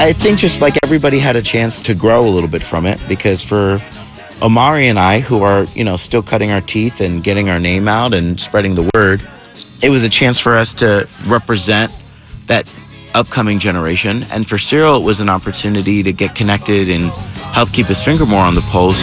I think just like everybody had a chance to grow a little bit from it, because for Omari and I, who are, still cutting our teeth and getting our name out and spreading the word, it was a chance for us to represent that upcoming generation. And for Cyril, it was an opportunity to get connected and help keep his finger more on the pulse